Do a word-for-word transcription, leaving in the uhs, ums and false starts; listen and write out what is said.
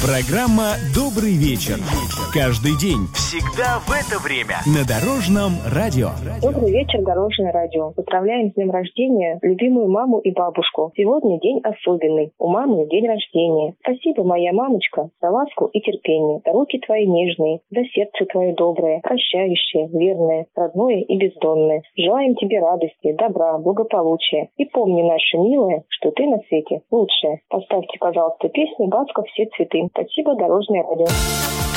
Программа «Добрый вечер». Каждый день, всегда в это время на Дорожном радио. Добрый вечер, Дорожное радио. Поздравляем с днем рождения любимую маму и бабушку. Сегодня день особенный. У мамы день рождения. Спасибо, моя мамочка, за ласку и терпение. За руки твои нежные, за сердце твое доброе, прощающее, верное, родное и бездонное. Желаем тебе радости, добра, благополучия. И помни, наша милая, что ты на свете лучшая. Поставьте, пожалуйста, песню «Басков все цветы». Спасибо, Дорожное радио.